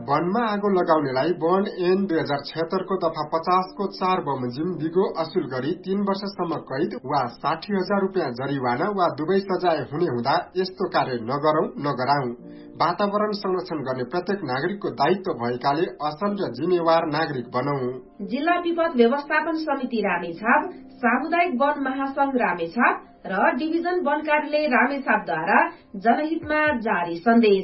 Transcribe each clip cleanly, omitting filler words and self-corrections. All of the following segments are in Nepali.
वनमा आगो लगाउनेलाई वन ऐन 2076 को दफा 50 को 4 बमोजिम बिगो असुल गरी 3 वर्षसम्म कैद वा 60,000 रुपियाँ जरिवाना वा दुवै सजाय हुने हुँदा यस्तो कार्य नगरौं नगराउँ। वातावरण संरक्षण गर्ने प्रत्येक नागरिकको दायित्व भएकाले असल र जिम्मेवार नागरिक बनौं। जिल्ला विपद व्यवस्थापन समिति रामेछाप, सामुदायिक वन महासंघ रामेछाप र डिभिजन वन कार्यालय रामेछापद्वारा जनहितमा जारी सन्देश।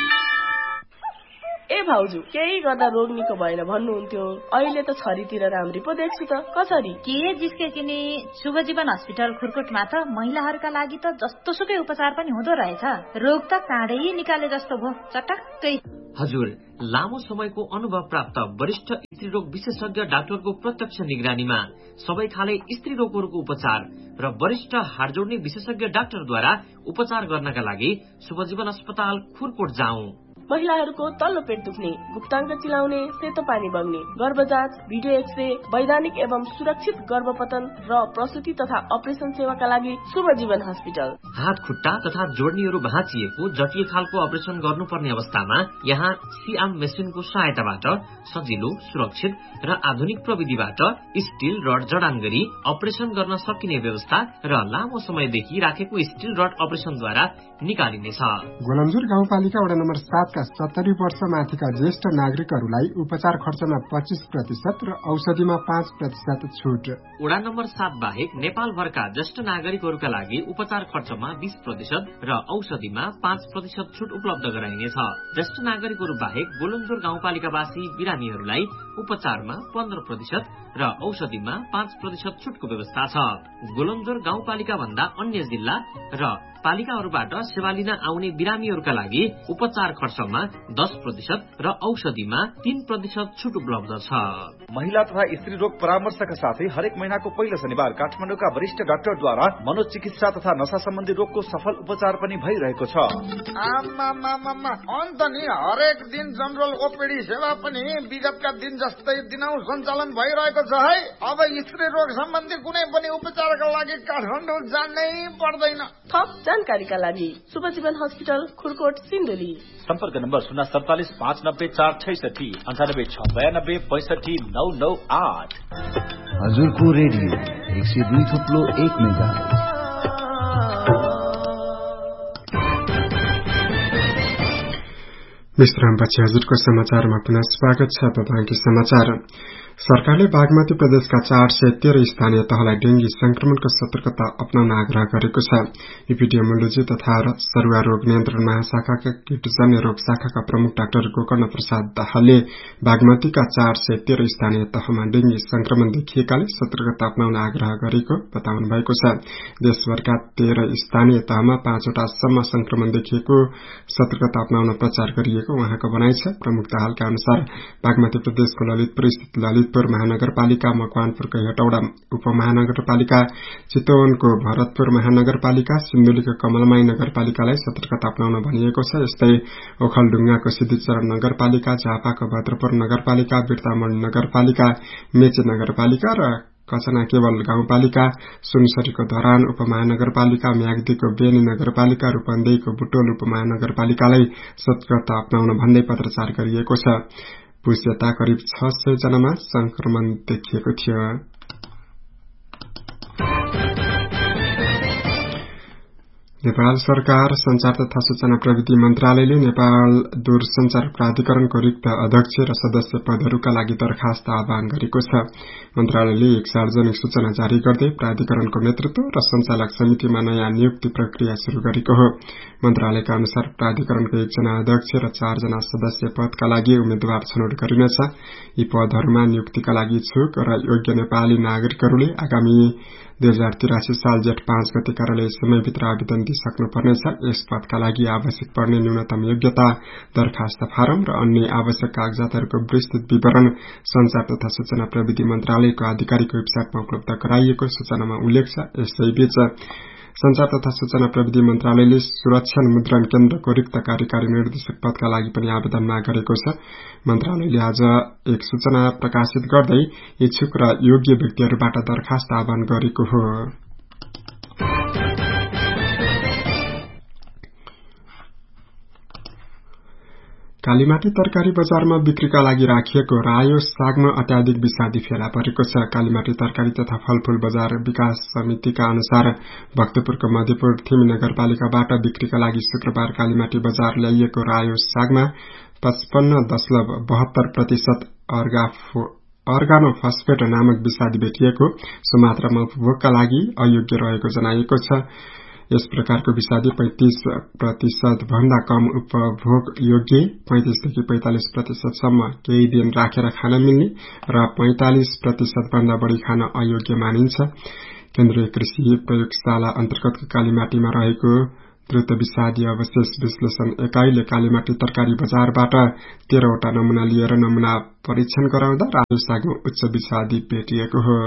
ए भाउजू, केही गर्दा रोग निको भएन भन्नुहुन्थ्यो, अहिले त छरीतिर राम्री पो देख्छु त। कसरी के जिस्केकिनी शुभजीवन हस्पिटल खुरकोटमा त महिलाहरूका लागि त जस्तो सुकै उपचार पनि हुँदो रहेछ। रोग त काँडै निकाले जस्तो भो चटक्कै। हजुर, लामो समयको अनुभव प्राप्त वरिष्ठ स्त्री रोग विशेषज्ञ डाक्टरको प्रत्यक्ष निगरानीमा सबै खाले स्त्री रोगहरूको उपचार र वरिष्ठ हाड जोड्ने विशेषज्ञ डाक्टरद्वारा उपचार गर्नका लागि शुभजीवन अस्पताल खुरकोट जाउँ। महिलाहरूको तल्लो पेट दुख्ने, गुप्ताङ्ग चिलाउने, सेतो पानी बग्ने, गर्भजाँच, भिडियो एक्सरे, वैधानिक एवं सुरक्षित गर्भपतन र प्रसुति तथा अपरेसन सेवाका लागि शुभजीवन हस्पिटल। हात खुट्टा तथा जोड्नीहरू भाँचिएको जटिल खालको अपरेसन गर्नुपर्ने अवस्थामा यहाँ सिआम मेसिनको सहायताबाट सजिलो, सुरक्षित र आधुनिक प्रविधिबाट स्टील रड जडान गरी अपरेसन गर्न सकिने व्यवस्था र लामो समयदेखि राखेको स्टील रड अपरेसनद्वारा निकालिनेछ। गोलन्जुर गाउँपालिका वडा नम्बर 7 का 70 वर्ष माथिका ज्येष्ठ नागरिकहरूलाई उपचार खर्चमा 25% र औषधिमा 5% छुट। वडा नम्बर 7 बाहेक नेपालभरका ज्येष्ठ नागरिकहरूका लागि उपचार खर्चमा 20% र औषधिमा 5% छुट उपलब्ध गराइनेछ। ज्येष्ठ नागरिकहरू बाहेक गोलन्जुर गाउँपालिकावासी बिरामीहरूलाई उपचारमा 15% र औषधिमा 5% छुटको व्यवस्था छ। गोलन्जुर गाउँपालिका भन्दा अन्य जिल्ला र पालिकाहरूबाट सेवा लिन आउने बिरामीहरूका लागि उपचार खर्चमा 10% र औषधिमा 3% छुट उपलब्ध छ। महिला तथा स्त्री रोग परामर्शका साथै हरेक महिनाको पहिलो शनिबार काठमाडौँका वरिष्ठ डाक्टरद्वारा मनोचिकित्सा तथा नशा सम्बन्धी रोगको सफल उपचार पनि भइरहेको छ। अन्त नि हरेक दिन जनरल ओपीडी सेवा पनि विगतका दिन जस्तै दिनौ सञ्चालन भइरहेको छ है। अब स्त्री रोग सम्बन्धी कुनै पनि उपचारका लागि काठमाडौँ जानै पर्दैन। थप जानकारीका लागि शुभजीवन हस्पिटल खुरकोट सिन्धुली। सम्पर्क नम्बर 047 590 466 98 692 65 998। हजुरको रेडियो 102.1 मेगाहर्ज। विश्रामपछि हजुरको समाचारमा पुनः स्वागत छ। बाँकी समाचार। सरकारले बागमती प्रदेशका 413 स्थानीय तहलाई डेंगी संक्रमणको सतर्कता अपनाउन आग्रह गरेको छ। इपिडेमियोलोजी तथा सरुवा रोग नियन्त्रण महाशाखाका कीटजन्य रोग शाखाका प्रमुख डाक्टर गोकर्ण प्रसाद दाहालले बागमतीका 413 स्थानीय तहमा डेंगी संक्रमण देखिएकाले सतर्कता अपनाउन आग्रह गरेको बताउनु भएको छ। देशभरका 13 स्थानीय तहमा 5वटा सम्म संक्रमण देखिएको सतर्कता अपनाउन प्रचार गरिएको उहाँको भनाइ छ। प्रमुख दाहालका अनुसार बागमती प्रदेशको ललितपुर स्थित ललितपुर महानगरपालिका, मकवानपुरको हेटौडा उपमहानगरपालिका, चितवनको भरतपुर महानगरपालिका, सिन्धुलीको कमलमाई नगरपालिकालाई सतर्कता अपनाउन भनिएको छ। यस्तै ओखलढुङ्गाको सिद्धिचरण नगरपालिका, झापाको भद्रपुर नगरपालिका, बिर्तामोड नगरपालिका, मेची नगरपालिका र कचना केवल गाउँपालिका, सुनसरीको धरान उपमहानगरपालिका, म्याग्दीको बेनी नगरपालिका, रूपन्देहीको बुटोल उपमहानगरपालिकालाई सतर्कता अपनाउन भन्दै पत्रचार गरिएको छ। पुस यता करिब 600 जनामा संक्रमण देखिएको थियो। नेपाल सरकार संचार तथा सूचना प्रविधि मन्त्रालयले नेपाल दूरसञ्चार प्राधिकरणको रिक्त अध्यक्ष र सदस्य पदहरूका लागि दरखास्त आह्वान गरेको छ। मन्त्रालयले एक सार्वजनिक सूचना जारी गर्दै प्राधिकरणको नेतृत्व र संचालक समितिमा नयाँ नियुक्ति प्रक्रिया शुरू गरेको हो। मन्त्रालयका अनुसार प्राधिकरणको 1 जना अध्यक्ष र 4 जना सदस्य पदका लागि उम्मेद्वार छनौट गरिनेछ। यी पदहरूमा नियुक्तिका लागि इच्छुक र योग्य नेपाली नागरिकहरूले आगामी 2083 साल जेठ 5 गते कार्यालय समयभित्र आवेदन दिइसक्नुपर्नेछ। यस पदका लागि आवश्यक पर्ने न्यूनतम योग्यता, दरखास्त फारम र अन्य आवश्यक कागजातहरूको विस्तृत विवरण संचार तथा सूचना प्रविधि मन्त्रालयको आधिकारिक वेबसाइटमा उपलब्ध गराइएको सूचनामा उल्लेख छ। यसैबीच संचार तथा सूचना प्रविधि मन्त्रालयले सुरक्षण मुद्रण केन्द्रको रिक्त कार्यकारी निर्देशक पदका लागि पनि आवेदन माग गरेको छ। मन्त्रालयले आज एक सूचना प्रकाशित गर्दै इच्छुक र योग्य व्यक्तिहरूबाट दरखास्त आह्वान गरेको हो। कालीमाटी तरकारी बजारमा बिक्रीका लागि राखिएको रायो सागमा अत्याधिक विषादी फेला परेको छ। कालीमाटी तरकारी तथा फलफूल बजार विकास समितिका अनुसार भक्तपुरको मध्यपुर थिमी नगरपालिकाबाट बिक्रीका लागि शुक्रबार कालीमाटी बजार ल्याइएको रायो सागमा 55.72% अर्गानो फस्फेट नामक विषादी भेटिएको, सो मात्रामा उपभोगका लागि अयोग्य रहेको जनाइएको छ। यस प्रकारको विषादी 35% भन्दा कम उपभोग योग्य, 35 देखि 45% सम्म केही दिन राखेर खान मिल्ने र 45% भन्दा बढ़ी खान अयोग्य मानिन्छ। केन्द्रीय कृषि प्रयोगशाला अन्तर्गतको कालीमाटीमा रहेको द्रुत विषादी अवशेष विश्लेषण एकाइले कालीमाटी तरकारी बजारबाट 13 वटा नमूना लिएर नमूना परीक्षण गराउँदा रायो सागमा उच्च विषादी भेटिएको हो।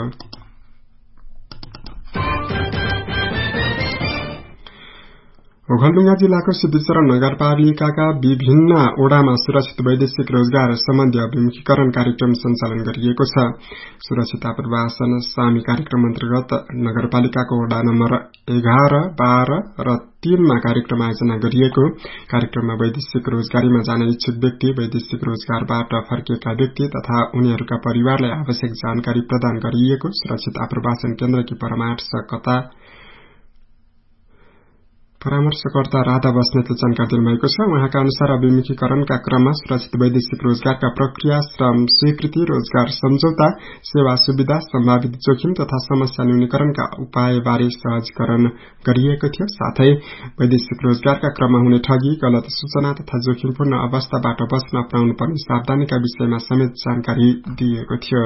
ओखलढुङ्गा जिल्लाको सिद्धिचरण नगरपालिकाका विभिन्न ओडामा सुरक्षित वैदेशिक रोजगार सम्बन्धी अभिमुखीकरण कार्यक्रम सञ्चालन गरिएको छ। सुरक्षित आप्रवासन सामी कार्यक्रम अन्तर्गत नगरपालिकाको ओडा नम्बर 11, 12 र 3 मा कार्यक्रम आयोजना गरिएको। कार्यक्रममा वैदेशिक रोजगारीमा जान इच्छुक व्यक्ति, वैदेशिक रोजगारबाट फर्किएका व्यक्ति तथा उनीहरूका परिवारलाई आवश्यक जानकारी प्रदान गरिएको सुरक्षित आप्रवासन केन्द्रकी परामर्शकर्ता राधा बस्नेतले जानकारी दिनुभएको छ। उहाँका अनुसार अभिमुखीकरणका क्रममा सुरक्षित वैदेशिक रोजगारका प्रक्रिया, श्रम स्वीकृति, रोजगार सम्झौता, सेवा सुविधा, सम्भावित जोखिम तथा समस्या न्यूनीकरणका उपायबारे सहजीकरण गरिएको थियो। साथै वैदेशिक रोजगारका क्रममा हुने ठगी, गलत सूचना तथा जोखिमपूर्ण अवस्थाबाट बच्न अपनाउनुपर्ने सावधानीका विषयमा समेत जानकारी दिएको थियो।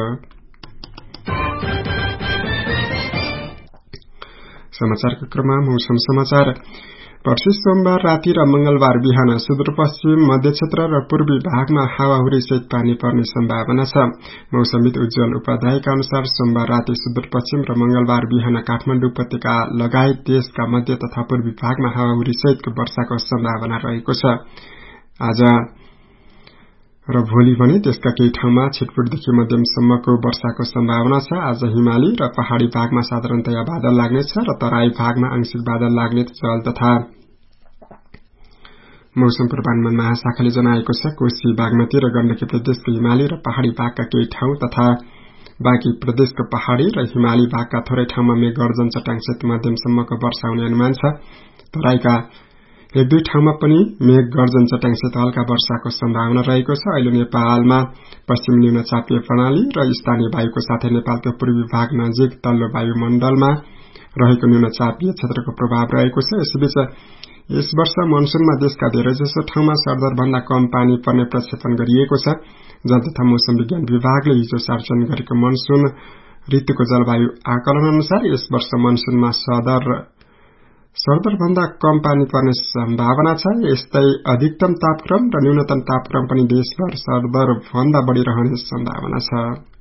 समाचारको क्रममा मौसम समाचार। पर्सि सोमबार राति र मंगलबार बिहान सुदूरपश्चिम, मध्य क्षेत्र र पूर्वी भागमा हावाहुरी सहित पानी पर्ने सम्भावना छ। मौसमविद उज्जवल उपाध्यायका अनुसार सोमबार राति सुदूरपश्चिम र मंगलबार बिहान काठमाडौँ उपत्यका लगायत देशका मध्य तथा पूर्वी भागमा हावाहुरी सहितको वर्षाको सम्भावना रहेको छ। आज र भोलि भने त्यसका केही ठाउँमा छिटपुटदेखि मध्यमसम्मको वर्षाको सम्भावना छ। आज हिमाली र पहाड़ी भागमा साधारणतया बादल लाग्नेछ र तराई भागमा आंशिक बादल लाग्ने जल तथा मौसम पूर्वानुमान महाशाखाले जनाएको छ। कोशी, बागमती र गण्डकी प्रदेशको हिमाली र पहाड़ी भागका केही ठाउँ तथा बाँकी प्रदेशको पहाड़ी र हिमाली भागका थोरै ठाउँमा मेघ गर्जन चट्याङसहित मध्यमसम्मको वर्षा हुने अनुमान छ। तराईका 1-2 ठाउँमा पनि मेघ गर्जन चट्याङसहित हल्का वर्षाको सम्भावना रहेको छ। अहिले नेपालमा पश्चिमी न्यूनचापीय प्रणाली र स्थानीय वायुको साथै नेपालको पूर्वी भाग नजिक तल्लो वायुमण्डलमा रहेको न्यूनचापीय क्षेत्रको प्रभाव रहेको छ। यसैबीच यस वर्ष मनसूनमा देशका धेरैजसो ठाउँमा सरदर भन्दा कम पानी पर्ने प्रक्षेपण गरिएको छ। जल तथा मौसम विज्ञान विभागले हिजो सार्वजनिक गरेको मनसून ऋतुको जलवायु आकलन अनुसार यस वर्ष मनसूनमा सरदर भन्दा कम पानी पर्ने सम्भावना छ। यस्तै अधिकतम तापक्रम र न्यूनतम तापक्रम पनि देशभर सरदर भन्दा बढ़ी रहने सम्भावना छ।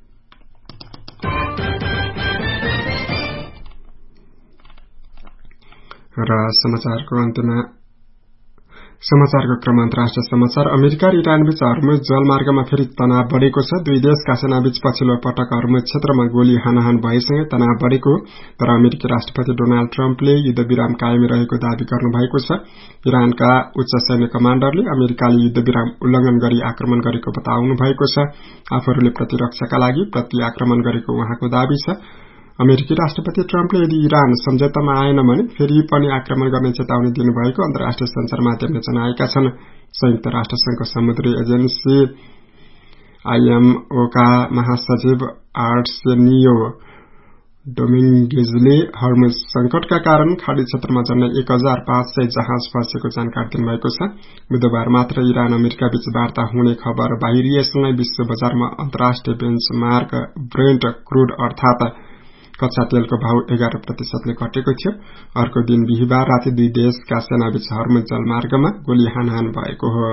र समाचारको अन्त्यमा समाचारको क्रम अन्तर्राष्ट्रिय समाचार। अमेरिका र इरान बीच हर्मुज जलमार्गमा फेरि तनाव बढ़ेको छ। दुई देशका सेनाबीच पछिल्लो पटक हर्मुज क्षेत्रमा गोली हानाहान भएसँगै तनाव बढ़ेको, तर अमेरिकी राष्ट्रपति डोनाल्ड ट्रम्पले युद्धविराम कायमै रहेको दावी गर्नुभएको छ। इरानका उच्च सैन्य कमाण्डरले अमेरिकाले युद्धविराम उल्लंघन गरी आक्रमण गरेको बताउनु भएको छ। आफूहरूले प्रतिरक्षाका लागि प्रति आक्रमण गरेको उहाँको दावी छ। अमेरिकी राष्ट्रपति ट्रम्पले यदि इरान सम्झौतामा आएन भने फेरि पनि आक्रमण गर्ने चेतावनी दिनुभएको अन्तर्राष्ट्रिय संचार माध्यमले जनाएका छन्। संयुक्त राष्ट्रसंघको समुद्री एजेन्सी आईएमओका महासचिव आर्सेनियो डोमिंगेजले हर्मुज संकटका कारण खाड़ी क्षेत्रमा झन्डै 1500 जहाज फँसेको जानकारी दिनुभएको छ। बुधबार मात्र इरान अमेरिका बीच वार्ता हुने खबर बाहिरिएसँगै विश्व बजारमा अन्तर्राष्ट्रिय बेन्चमार्क ब्रेन्ट क्रूड अर्थात कच्चा तेलको भाव 11% घटेको थियो। अर्को दिन बिहिबार राति दुई देशका सेनाबीच हर्मुज जलमार्गमा गोली हानहान भएको हो।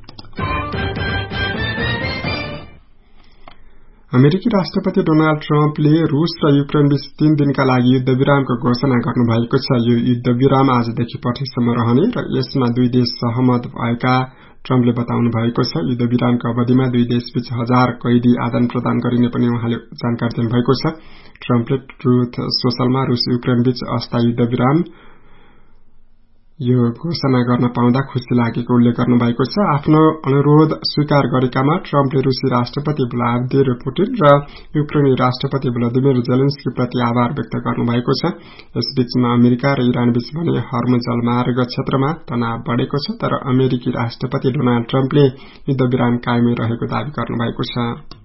अमेरिकी राष्ट्रपति डोनाल्ड ट्रम्पले रूस र युक्रेन बीच 3 दिनका लागि युद्धविरामको घोषणा गर्नुभएको छ। यो युद्धविराम आजदेखि पर्सिसम्म रहने र यसमा दुई देश सहमत भएका ट्रम्पले बताउनु भएको छ। युद्धविरामको अवधिमा दुई देशबीच 1000 कैदी आदान प्रदान गरिने पनि उहाँले जानकारी दिनुभएको छ। ट्रम्पले ट्रुथ सोशलमा रूस युक्रेन बीच अस्थायी युद्धविराम यो घोषणा गर्न पाउँदा खुशी लागेको उल्लेख गर्नुभएको छ। आफ्नो अनुरोध स्वीकार गरेकामा ट्रम्पले रूसी राष्ट्रपति भ्लादिमिर पुटिन र युक्रेनी राष्ट्रपति भ्लादिमिर जेलेन्स्की प्रति आभार व्यक्त गर्नुभएको छ। यसबीचमा अमेरिका र इरान बीच भने हर्मुज जलमार्ग क्षेत्रमा तनाव बढ़ेको छ, तर अमेरिकी राष्ट्रपति डोनाल्ड ट्रम्पले युद्धविराम कायमै रहेको दावी गर्नुभएको छ।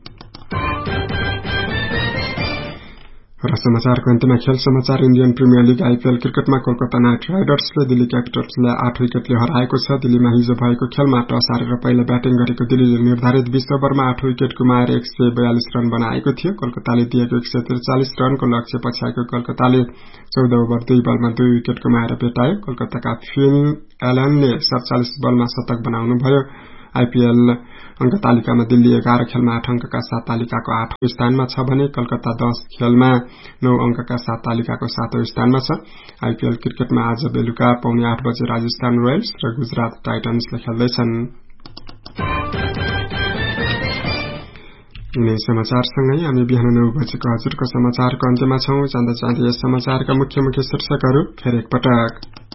र समाचारको अन्त्यमा खेल समाचार। इन्डियन प्रिमियर लीग आईपीएल क्रिकेटमा कोलकाता नाइट राइडर्सले दिल्ली क्यापिटल्सलाई 8 विकेटले हराएको छ। दिल्लीमा हिजो भएको खेलमा टस हारेर पहिला ब्याटिङ गरेको दिल्लीले निर्धारित 20 ओभरमा 8 विकेट गुमाएर 142 रन बनाएको थियो। कोलकाताले दिएको 143 रनको लक्ष्य पछ्याएको कोलकाताले 14 ओभर 2 बलमा 2 विकेट गुमाएर भेटायो। कोलकाताका फिल एलनले 47 बलमा शतक बनाउनुभयो। आईपीएल अंक तालिकामा दिल्ली 11 खेलमा 8 अंकका साथ तालिकाको 8औं स्थानमा छ भने कोलकाता 10 खेलमा 9 अंकका साथ तालिकाको 7औं स्थानमा छ। आईपीएल क्रिकेटमा आज बेलुका 8:30 बजे राजस्थान रोयल्स र गुजरात टाइटन्सले खेल्दैछन्। यिनै समाचारसँगै हामी बिहान 9 बजेको हजुरको समाचारको अन्त्यमा छौं। चाँदा चाँदी यस समाचारका मुख्य शीर्षकहरू फेरि एकपटक।